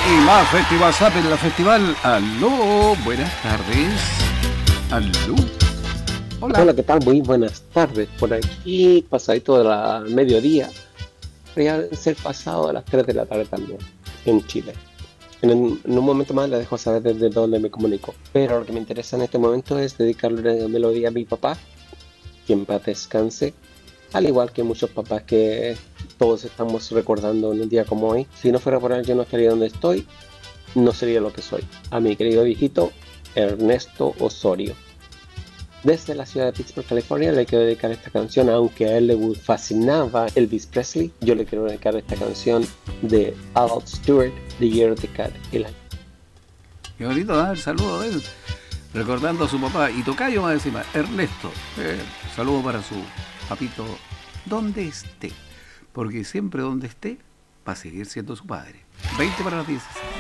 Y más Festival Zap en la festival. Aló, buenas tardes. Aló. Hola. Hola, ¿qué tal? Muy buenas tardes. Por aquí, pasadito de la mediodía. Podría ser pasado a las 3 de la tarde también, en Chile. En un momento más les dejo saber desde dónde me comunico. Pero lo que me interesa en este momento es dedicarle una melodía a mi papá, que en paz descanse. Al igual que muchos papás que todos estamos recordando en un día como hoy. Si no fuera por él, yo no estaría donde estoy, no sería lo que soy. A mi querido viejito, Ernesto Osorio. Desde la ciudad de Pittsburgh, California, le quiero dedicar esta canción, aunque a él le fascinaba Elvis Presley. Yo le quiero dedicar esta canción de Al Stewart, The Year of the Cat, el año. Qué bonito dar el saludo de él. Recordando a su papá. Y tocayo más encima, Ernesto. Saludo para su papito, donde esté. Porque siempre donde esté, va a seguir siendo su padre. 20 para las 16.